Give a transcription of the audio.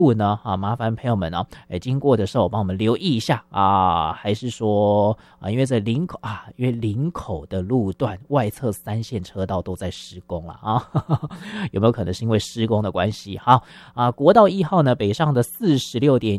路呢？麻烦朋友们呢，经过的时候帮我们留意一下啊，还是说因为因为林口的路段外侧3线车道都在施工了啊，有没有可能是因为施工的关系？好国道1号呢北上的46.1